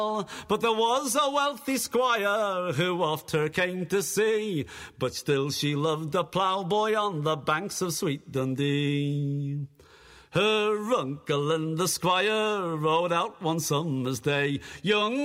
But there was a wealthy squire who oft her came to see, but still she loved a ploughboy on the banks of sweet Dundee. Her uncle and the squire rode out one summer's day. Young